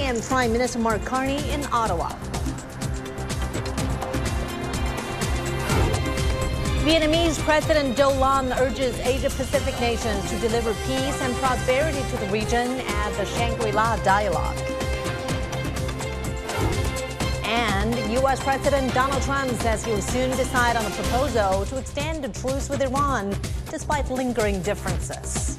and Prime Minister Mark Carney in Ottawa. Vietnamese President Do Lam urges Asia-Pacific nations to deliver peace and prosperity to the region at the Shangri-La Dialogue. And U.S. President Donald Trump says he will soon decide on a proposal to extend a truce with Iran despite lingering differences.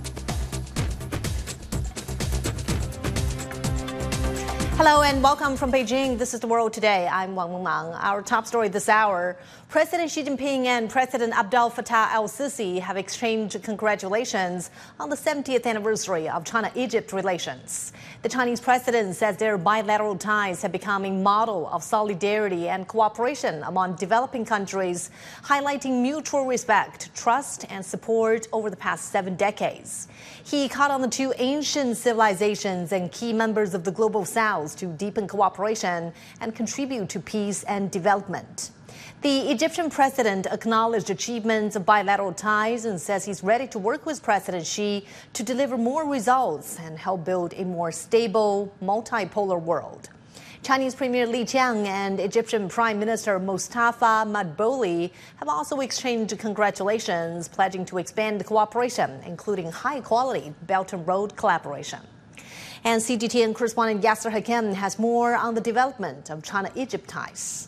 Hello and welcome from Beijing. This is The World Today. I'm Wang Wengmang. Our top story this hour, President Xi Jinping and President Abdel Fattah el-Sisi have exchanged congratulations on the 70th anniversary of China-Egypt relations. The Chinese president says their bilateral ties have become a model of solidarity and cooperation among developing countries, highlighting mutual respect, trust, and support over the past 7 decades. He called on the two ancient civilizations and key members of the Global South to deepen cooperation and contribute to peace and development. The Egyptian president acknowledged achievements of bilateral ties and says he's ready to work with President Xi to deliver more results and help build a more stable, multipolar world. Chinese Premier Li Qiang and Egyptian Prime Minister Mustafa Madbouly have also exchanged congratulations, pledging to expand cooperation, including high-quality Belt and Road collaboration. And CGTN correspondent Yasser Hakim has more on the development of China-Egypt ties.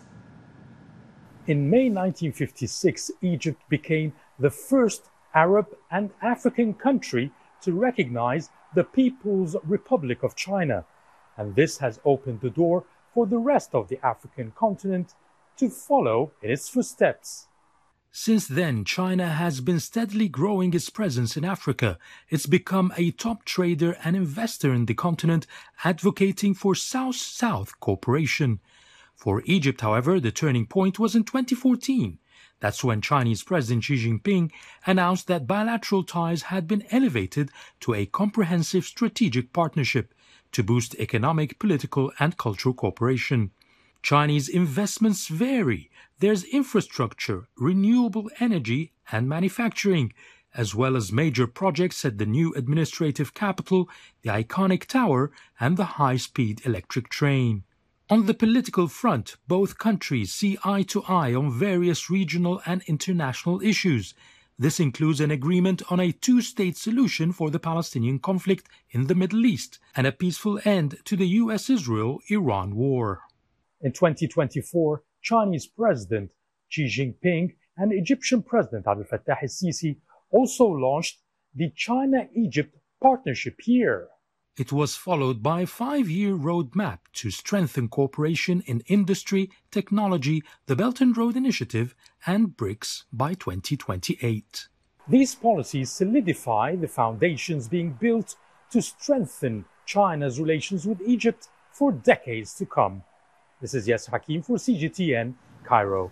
In May 1956, Egypt became the first Arab and African country to recognize the People's Republic of China. And this has opened the door for the rest of the African continent to follow in its footsteps. Since then, China has been steadily growing its presence in Africa. It's become a top trader and investor in the continent, advocating for South-South cooperation. For Egypt, however, the turning point was in 2014. That's when Chinese President Xi Jinping announced that bilateral ties had been elevated to a comprehensive strategic partnership to boost economic, political, and cultural cooperation. Chinese investments vary. There's infrastructure, renewable energy, and manufacturing, as well as major projects at the new administrative capital, the iconic tower, and the high-speed electric train. On the political front, both countries see eye to eye on various regional and international issues. This includes an agreement on a two-state solution for the Palestinian conflict in the Middle East and a peaceful end to the U.S.-Israel-Iran war. In 2024, Chinese President Xi Jinping and Egyptian President Abdel Fattah el-Sisi also launched the China-Egypt Partnership Year. It was followed by a 5-year roadmap to strengthen cooperation in industry, technology, the Belt and Road Initiative, and BRICS by 2028. These policies solidify the foundations being built to strengthen China's relations with Egypt for decades to come. This is Yasser Hakim for CGTN, Cairo.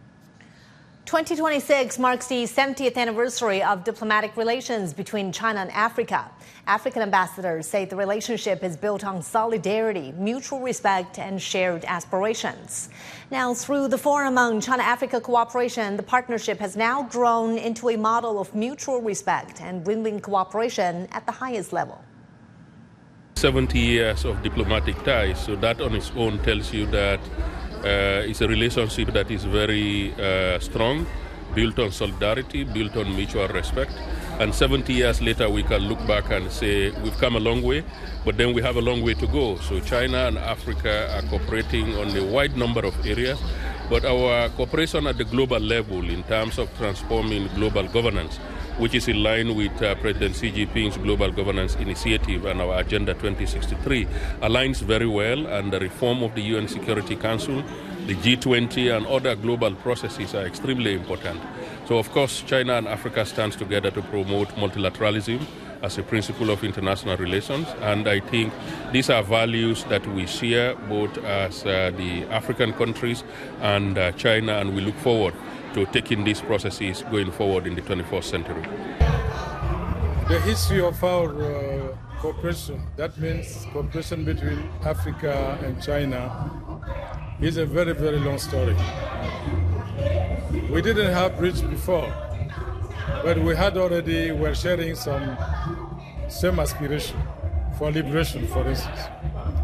2026 marks the 70th anniversary of diplomatic relations between China and Africa. African ambassadors say the relationship is built on solidarity, mutual respect, and shared aspirations. Now, through the Forum on China-Africa Cooperation, the partnership has now grown into a model of mutual respect and win-win cooperation at the highest level. 70 years of diplomatic ties, so that on its own tells you that it's a relationship that is very strong, built on solidarity, built on mutual respect. And 70 years later, we can look back and say we've come a long way, but then we have a long way to go. So China and Africa are cooperating on a wide number of areas, but our cooperation at the global level in terms of transforming global governance, which is in line with President Xi Jinping's Global Governance Initiative and our Agenda 2063, aligns very well, and the reform of the UN Security Council, the G20 and other global processes are extremely important. So of course, China and Africa stands together to promote multilateralism as a principle of international relations, and I think these are values that we share both as the African countries and China, and we look forward to taking these processes going forward in the 21st century. The history of our cooperation, that means cooperation between Africa and China, is a very, very long story. We didn't have bridge before, but we're sharing some same aspiration for liberation, for instance.